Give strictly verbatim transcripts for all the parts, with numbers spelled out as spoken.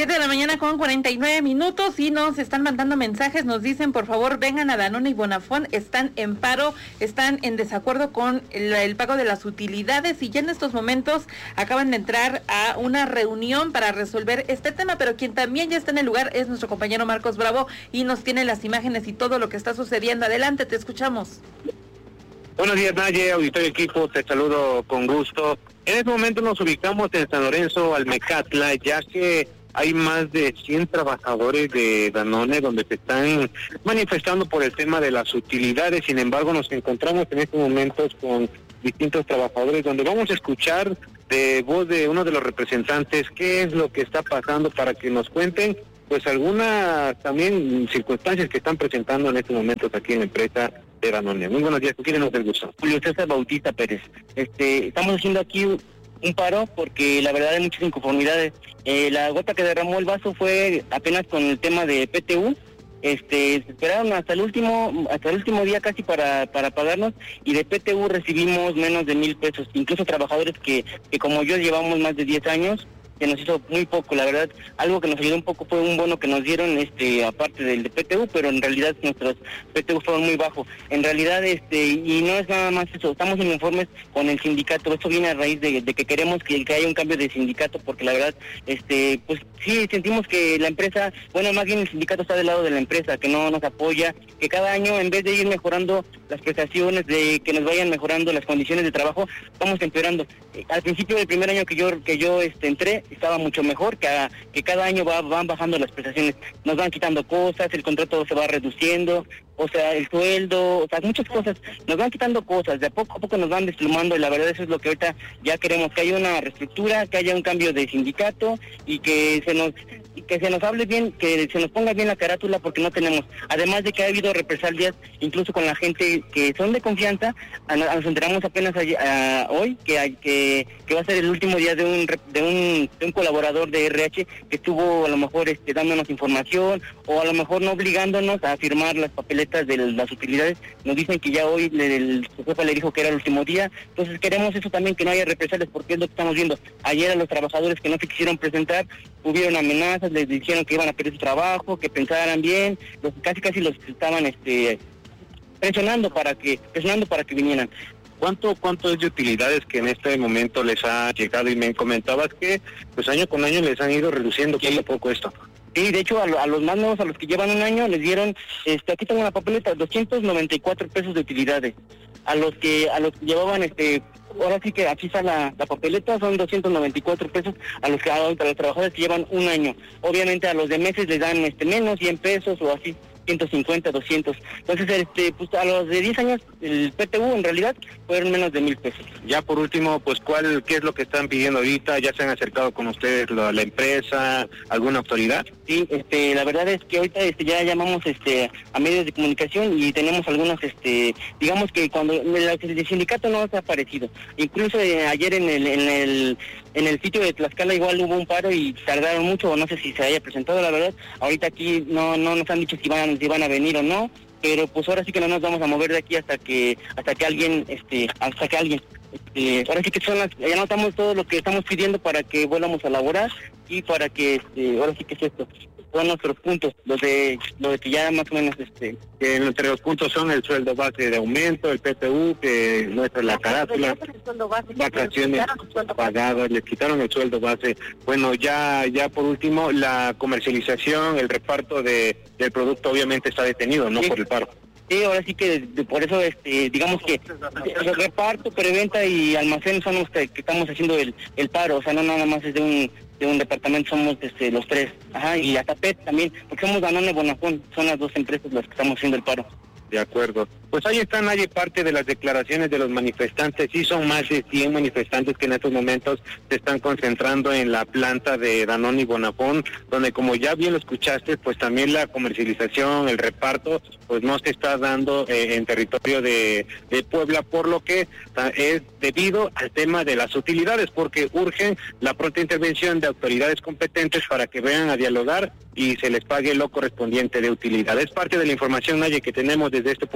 siete de la mañana con cuarenta y nueve minutos y nos están mandando mensajes, nos dicen por favor vengan a Danone y Bonafont, están en paro, están en desacuerdo con el, el pago de las utilidades y ya en estos momentos acaban de entrar a una reunión para resolver este tema, pero quien también ya está en el lugar es nuestro compañero Marcos Bravo y nos tiene las imágenes y todo lo que está sucediendo. Adelante, te escuchamos. Buenos días, Naye, auditorio equipo, te saludo con gusto. En este momento nos ubicamos en San Lorenzo, Almecatla, ya que hay más de cien trabajadores de Danone donde se están manifestando por el tema de las utilidades. Sin embargo, nos encontramos en estos momentos con distintos trabajadores donde vamos a escuchar de voz de uno de los representantes qué es lo que está pasando para que nos cuenten pues algunas también circunstancias que están presentando en estos momentos aquí en la empresa de Danone. Muy buenos días, ¿con quién nos da el gusto? Julio César Bautista Pérez. Este, estamos haciendo aquí un paro porque la verdad hay muchas inconformidades. Eh, la gota que derramó el vaso fue apenas con el tema de P T U. Este, se esperaron hasta el último, hasta el último día casi para, para pagarnos y de P T U recibimos menos de mil pesos. Incluso trabajadores que, que como yo llevamos más de diez años, que nos hizo muy poco, la verdad. Algo que nos ayudó un poco fue un bono que nos dieron, este, aparte del de P T U, pero en realidad nuestros P T U fueron muy bajos. En realidad, este, y no es nada más eso, estamos inconformes con el sindicato. Esto viene a raíz de, de que queremos que, que haya un cambio de sindicato, porque la verdad, este, pues sí sentimos que la empresa, bueno, más bien el sindicato está del lado de la empresa, que no nos apoya, que cada año en vez de ir mejorando las prestaciones, de que nos vayan mejorando las condiciones de trabajo, estamos empeorando. Al principio del primer año que yo que yo este, entré, estaba mucho mejor, que, a, que cada año va, van bajando las prestaciones, nos van quitando cosas, el contrato se va reduciendo, o sea, el sueldo, o sea, muchas cosas, nos van quitando cosas, de a poco a poco nos van desplumando y la verdad eso es lo que ahorita ya queremos, que haya una reestructura, que haya un cambio de sindicato y que se nos que se nos hable bien, que se nos ponga bien la carátula porque no tenemos, además de que ha habido represalias incluso con la gente que son de confianza. A, a, nos enteramos apenas a, a, hoy que, hay, que que va a ser el último día de un de un, de un colaborador de R H que estuvo a lo mejor este, dándonos información o a lo mejor no obligándonos a firmar las papeletas de las utilidades. Nos dicen que ya hoy le, el, su jefa le dijo que era el último día, entonces queremos eso también, que no haya represalias porque es lo que estamos viendo. Ayer a los trabajadores que no se quisieron presentar hubieron amenazas, les dijeron que iban a perder su trabajo, que pensaran bien, los casi casi los estaban este presionando para que presionando para que vinieran. ¿Cuánto cuánto es de utilidades que en este momento les ha llegado? Y me comentabas que pues año con año les han ido reduciendo poco a poco esto. Sí, de hecho a, a los más nuevos, a los que llevan un año, les dieron, este, aquí tengo una papeleta, doscientos noventa y cuatro pesos de utilidades. A los que a los que llevaban, este, ahora sí que aquí está la, la papeleta, son doscientos noventa y cuatro pesos a los que a los trabajadores que llevan un año. Obviamente a los de meses les dan este menos, cien pesos o así. ciento cincuenta, doscientos. Entonces, este, pues a los de diez años, el P T U en realidad fueron menos de mil pesos. Ya por último, pues ¿cuál, qué es lo que están pidiendo ahorita? ¿Ya se han acercado con ustedes la, la empresa, alguna autoridad? Sí, este, la verdad es que ahorita este, ya llamamos este, a medios de comunicación y tenemos algunos, este, digamos que cuando el, el sindicato no se ha aparecido. Incluso eh, ayer en el, en el en el sitio de Tlaxcala igual hubo un paro y tardaron mucho, o no sé si se haya presentado, la verdad. Ahorita aquí no no nos han dicho si van si van a venir o no, pero pues ahora sí que no nos vamos a mover de aquí hasta que hasta que alguien este hasta que alguien este, ahora sí que son las, ya anotamos todo lo que estamos pidiendo para que volvamos a laborar y para que este, ahora sí que es esto son nuestros puntos, los de los de que ya más o menos este que entre los puntos son el sueldo base de aumento, el P T U, que nuestra la carátula, vacaciones pagadas, les quitaron el sueldo base. Bueno, ya ya por último la comercialización, el reparto de del producto obviamente está detenido, no sí. por el paro. Sí, ahora sí que de, por eso este digamos que el reparto, preventa y almacén son los que, que estamos haciendo el, el paro, o sea, no nada más es de un de un departamento, somos este, los tres, ajá, y hasta P E T también, porque somos Danone y Bonafont, son las dos empresas las que estamos haciendo el paro. De acuerdo. Pues ahí está, nadie parte de las declaraciones de los manifestantes. Sí, son más de cien manifestantes que en estos momentos se están concentrando en la planta de Danone y Bonafont, donde como ya bien lo escuchaste, pues también la comercialización, el reparto, pues no se está dando eh, en territorio de, de Puebla, por lo que es debido al tema de las utilidades, porque urgen la pronta intervención de autoridades competentes para que vengan a dialogar y se les pague lo correspondiente de utilidad. Es parte de la información, Naye, que tenemos desde este punto.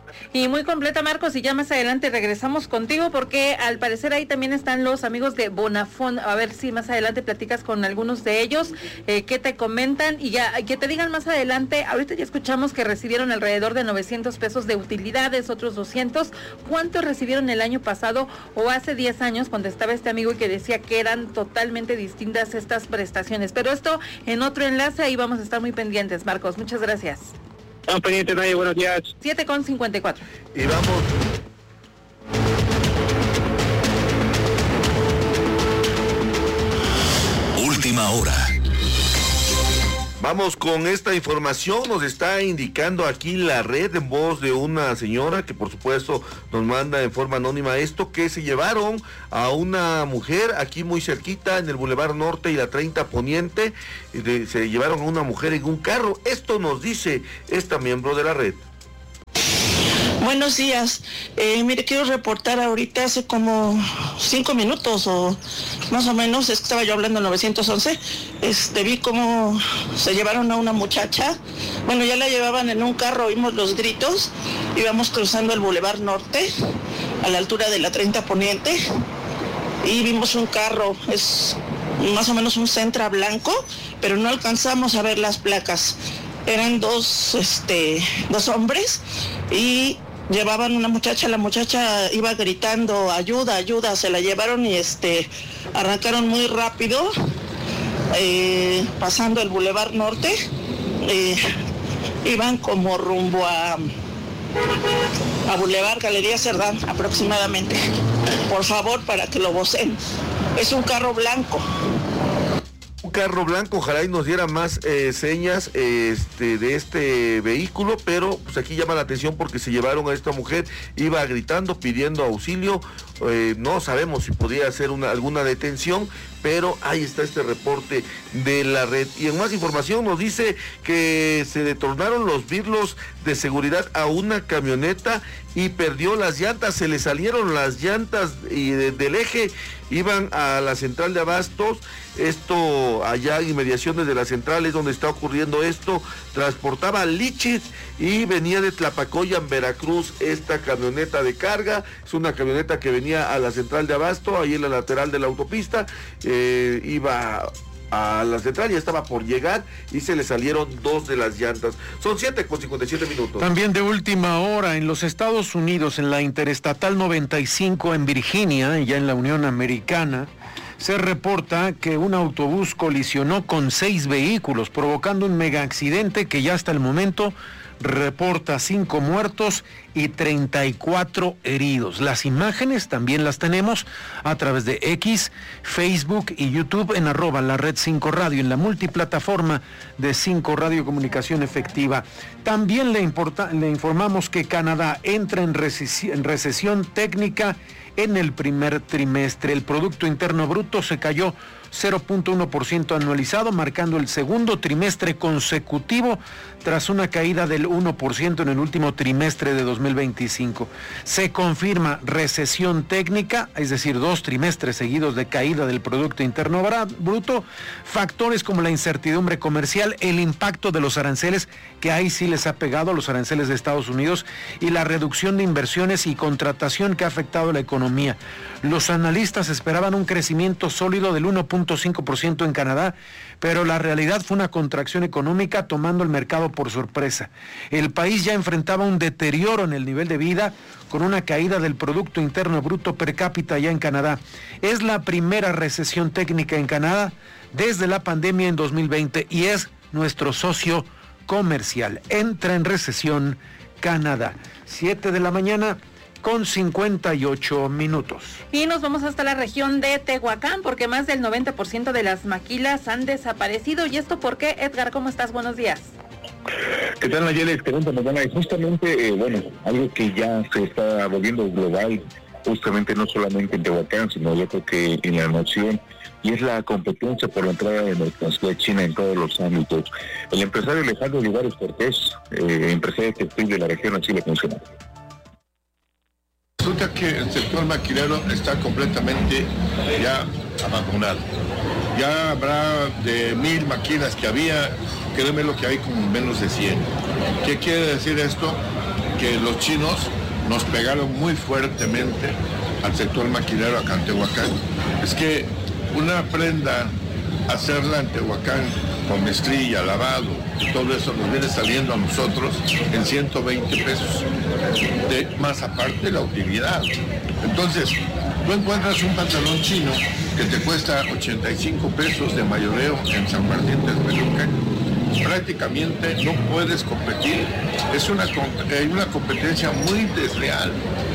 Y muy completa, Marcos, y ya más adelante regresamos contigo porque al parecer ahí también están los amigos de Bonafón. A ver si más adelante platicas con algunos de ellos, eh, qué te comentan y ya que te digan más adelante. Ahorita ya escuchamos que recibieron alrededor de novecientos pesos de utilidades, otros doscientos. ¿Cuánto recibieron el año pasado o hace diez años cuando estaba este amigo y que decía que eran totalmente distintas estas prestaciones? Pero esto en otro enlace, ahí vamos a estar muy pendientes, Marcos. Muchas gracias. Estamos pendientes, Naye, buenos días. siete con cincuenta y cuatro. Y vamos. Última hora. Vamos con esta información, nos está indicando aquí la red en voz de una señora que por supuesto nos manda en forma anónima esto, que se llevaron a una mujer aquí muy cerquita en el Boulevard Norte y la treinta Poniente, de, se llevaron a una mujer en un carro. Esto nos dice esta miembro de la red. Buenos días, eh, mire, quiero reportar ahorita hace como cinco minutos o más o menos, estaba yo hablando en novecientos once, este, vi cómo se llevaron a una muchacha, bueno, ya la llevaban en un carro, oímos los gritos, íbamos cruzando el Boulevard Norte, a la altura de la treinta Poniente, y vimos un carro, es más o menos un Sentra blanco, pero no alcanzamos a ver las placas. Eran dos, este, dos hombres y llevaban una muchacha, la muchacha iba gritando, ayuda, ayuda, se la llevaron y este, arrancaron muy rápido, eh, pasando el Boulevard Norte, eh, iban como rumbo a, a Boulevard Galería Cerdán aproximadamente. Por favor, para que lo vocen. Es un carro blanco. Un carro blanco, ojalá y nos diera más eh, señas este, de este vehículo, pero pues aquí llama la atención porque se llevaron a esta mujer, iba gritando, pidiendo auxilio, eh, no sabemos si podía hacer una, alguna detención, pero ahí está este reporte de la red. Y en más información nos dice que se detonaron los birlos de seguridad a una camioneta y perdió las llantas, se le salieron las llantas y de, del eje, iban a la central de abastos, esto allá en inmediaciones de la central es donde está ocurriendo esto, transportaba lichis y venía de Tlapacoyan, Veracruz, esta camioneta de carga, es una camioneta que venía a la central de abasto, ahí en la lateral de la autopista, eh, iba a la central, ya estaba por llegar y se le salieron dos de las llantas. Son siete con cincuenta y siete minutos. También de última hora, en los Estados Unidos, en la Interestatal noventa y cinco en Virginia, ya en la Unión Americana, se reporta que un autobús colisionó con seis vehículos, provocando un mega accidente que ya hasta el momento reporta cinco muertos y treinta y cuatro heridos. Las imágenes también las tenemos a través de X, Facebook y YouTube en arroba la red cinco radio, en la multiplataforma de cinco Radio Comunicación Efectiva. También le, importa, le informamos que Canadá entra en recesión, en recesión técnica en el primer trimestre. El Producto Interno Bruto se cayó cero punto uno por ciento anualizado, marcando el segundo trimestre consecutivo tras una caída del uno por ciento en el último trimestre de dos mil veinticinco. Se confirma recesión técnica, es decir, dos trimestres seguidos de caída del Producto Interno Bruto, factores como la incertidumbre comercial, el impacto de los aranceles, que ahí sí les ha pegado a los aranceles de Estados Unidos, y la reducción de inversiones y contratación que ha afectado a la economía. Los analistas esperaban un crecimiento sólido del uno punto cinco por ciento en Canadá, pero la realidad fue una contracción económica tomando el mercado por sorpresa. El país ya enfrentaba un deterioro en el nivel de vida con una caída del Producto Interno Bruto per cápita ya en Canadá. Es la primera recesión técnica en Canadá desde la pandemia en dos mil veinte y es nuestro socio comercial. Entra en recesión Canadá. Siete de la mañana con cincuenta y ocho minutos. Y nos vamos hasta la región de Tehuacán, porque más del noventa por ciento de las maquilas han desaparecido. ¿Y esto por qué? Edgar, ¿cómo estás? Buenos días. ¿Qué tal, Nayeli? Excelente mañana. Y justamente, eh, bueno, algo que ya se está volviendo global, justamente no solamente en Tehuacán, sino yo creo que en la nación, y es la competencia por la entrada de mercancía china en todos los ámbitos. El empresario Alejandro Olivares Cortés, eh, empresario textil de la región, así le funciona. Resulta que el sector maquilero está completamente ya abandonado. Ya habrá de mil maquilas que había, créeme lo que hay como menos de cien. ¿Qué quiere decir esto? que los chinos nos pegaron muy fuertemente al sector maquilero acá en Tehuacán. Es que una prenda, hacerla en Tehuacán con mezclilla, lavado y todo eso nos viene saliendo a nosotros en ciento veinte pesos, de, más aparte la utilidad. Entonces, tú encuentras un pantalón chino que te cuesta ochenta y cinco pesos de mayoreo en San Martín de Texmelucan. Prácticamente no puedes competir. Es una, hay una competencia muy desleal.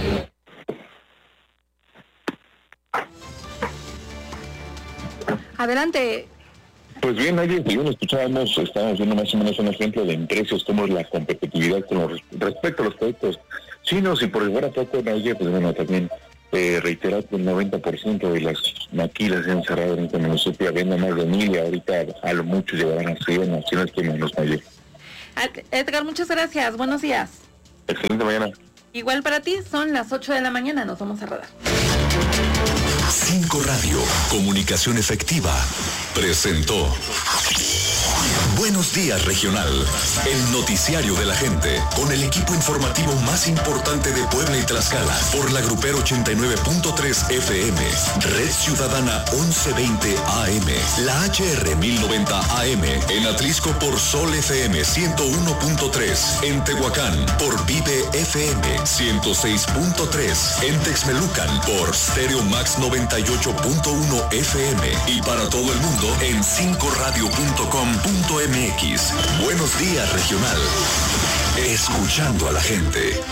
Adelante. Pues bien, ayer, según escuchábamos, estábamos viendo más o menos un ejemplo de en precios, cómo es la competitividad con los, respecto a los productos chinos, y por el fuera poco, ayer, pues bueno, también eh, reiterar que el noventa por ciento de las maquilas se han cerrado en este municipio, habiendo más de mil, y ahorita a lo mucho llegarán a cien, a cien que menos ayer. Edgar, muchas gracias, buenos días. Excelente mañana. Igual para ti, son las ocho de la mañana, nos vamos a rodar. cinco Radio, comunicación efectiva, presentó Buenos Días Regional, el noticiario de la gente, con el equipo informativo más importante de Puebla y Tlaxcala, por la Grupero ochenta y nueve punto tres F M, Red Ciudadana once veinte A M, la H R mil noventa A M, en Atlisco por Sol F M ciento uno punto tres, en Tehuacán por Vive F M ciento seis punto tres, en Texmelucan por Stereo Max noventa y ocho punto uno F M, y para todo el mundo en cinco radio punto com punto m x. Buenos Días Regional, escuchando a la gente.